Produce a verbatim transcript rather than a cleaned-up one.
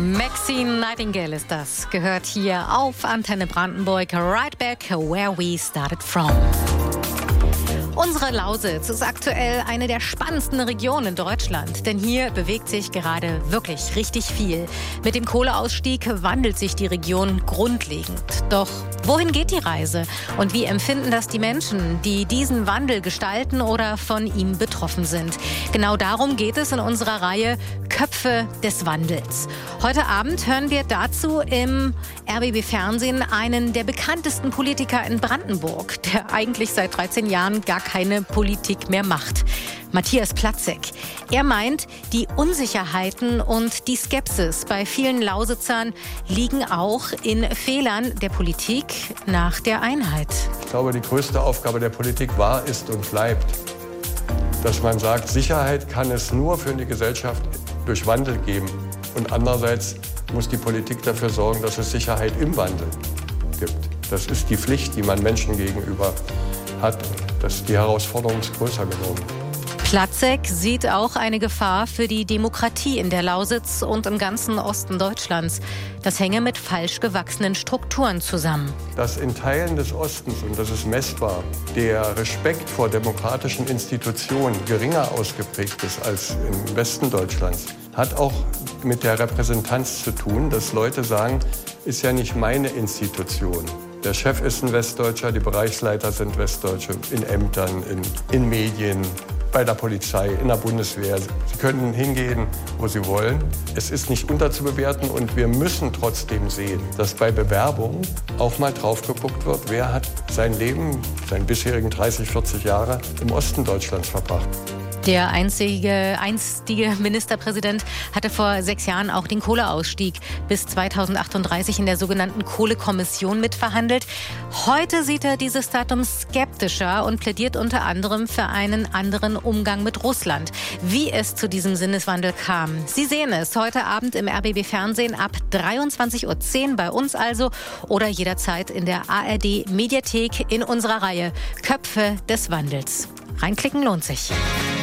Maxine Nightingale ist das. Gehört hier auf Antenne Brandenburg. Right back where we started from. Unsere Lausitz ist aktuell eine der spannendsten Regionen in Deutschland, denn hier bewegt sich gerade wirklich richtig viel. Mit dem Kohleausstieg wandelt sich die Region grundlegend. Doch wohin geht die Reise? Und wie empfinden das die Menschen, die diesen Wandel gestalten oder von ihm betroffen sind? Genau darum geht es in unserer Reihe Köpfe des Wandels. Heute Abend hören wir dazu im R B B Fernsehen einen der bekanntesten Politiker in Brandenburg, der eigentlich seit dreizehn Jahren gar keine Politik mehr macht. Matthias Platzek. Er meint, die Unsicherheiten und die Skepsis bei vielen Lausitzern liegen auch in Fehlern der Politik nach der Einheit. Ich glaube, die größte Aufgabe der Politik war, ist und bleibt, dass man sagt, Sicherheit kann es nur für die Gesellschaft durch Wandel geben. Und andererseits muss die Politik dafür sorgen, dass es Sicherheit im Wandel gibt. Das ist die Pflicht, die man Menschen gegenüber hat. Das ist die Herausforderung ist größer geworden. Platzek sieht auch eine Gefahr für die Demokratie in der Lausitz und im ganzen Osten Deutschlands. Das hänge mit falsch gewachsenen Strukturen zusammen. Dass in Teilen des Ostens, und das ist messbar, der Respekt vor demokratischen Institutionen geringer ausgeprägt ist als im Westen Deutschlands, hat auch mit der Repräsentanz zu tun, dass Leute sagen, ist ja nicht meine Institution. Der Chef ist ein Westdeutscher, die Bereichsleiter sind Westdeutsche, in Ämtern, in, in Medien, bei der Polizei, in der Bundeswehr. Sie können hingehen, wo Sie wollen. Es ist nicht unterzubewerten und wir müssen trotzdem sehen, dass bei Bewerbungen auch mal drauf geguckt wird, wer hat sein Leben, seine bisherigen dreißig, vierzig Jahre im Osten Deutschlands verbracht. Der einzige, einstige Ministerpräsident hatte vor sechs Jahren auch den Kohleausstieg bis zweitausendachtunddreißig in der sogenannten Kohlekommission mitverhandelt. Heute sieht er dieses Datum skeptischer und plädiert unter anderem für einen anderen Umgang mit Russland. Wie es zu diesem Sinneswandel kam, Sie sehen es heute Abend im R B B Fernsehen ab dreiundzwanzig Uhr zehn bei uns also oder jederzeit in der A R D Mediathek in unserer Reihe Köpfe des Wandels. Reinklicken lohnt sich.